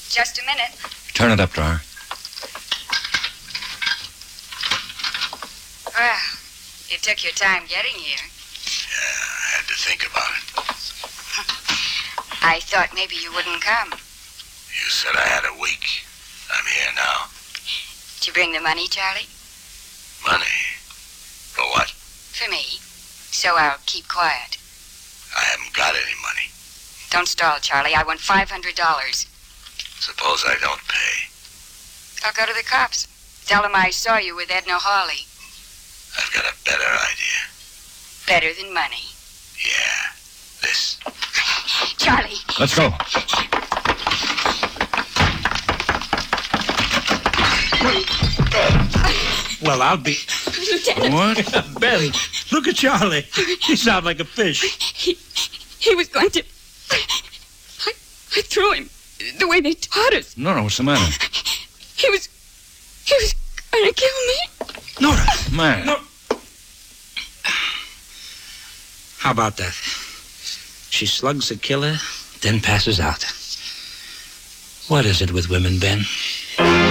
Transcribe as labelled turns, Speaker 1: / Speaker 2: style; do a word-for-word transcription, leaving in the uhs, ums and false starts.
Speaker 1: Just a minute.
Speaker 2: Turn it up, Drar.
Speaker 1: Well, you took your time getting here.
Speaker 3: Yeah, I had to think about it.
Speaker 1: I thought maybe you wouldn't come.
Speaker 3: You said I had a week. I'm here now.
Speaker 1: Did you bring the money, Charlie?
Speaker 3: Money? For what?
Speaker 1: For me. So I'll keep quiet.
Speaker 3: I haven't got any money.
Speaker 1: Don't stall, Charlie. I want five hundred dollars.
Speaker 3: Suppose I don't pay.
Speaker 1: I'll go to the cops. Tell them I saw you with Edna Hawley.
Speaker 3: I've got a better idea.
Speaker 1: Better than money.
Speaker 3: Yeah, this.
Speaker 1: Charlie!
Speaker 2: Let's go.
Speaker 4: Well, I'll be...
Speaker 1: Lieutenant!
Speaker 2: What?
Speaker 4: Ben, look at Charlie. He sounds like a fish.
Speaker 1: He, he was going to... I, I threw him the way they taught us.
Speaker 2: Nora, what's the matter?
Speaker 1: He was... He was going to kill me.
Speaker 4: Nora.
Speaker 2: Man.
Speaker 4: No. How about that? She slugs the killer, then passes out. What is it with women, Ben?